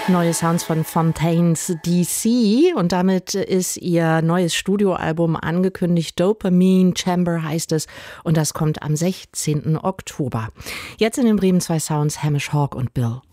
Neue Sounds von Fontaines DC und damit ist ihr neues Studioalbum angekündigt. Dopamine Chamber heißt es und das kommt am 16. Oktober. Jetzt in den Bremen 2 Sounds Hamish Hawk und Bill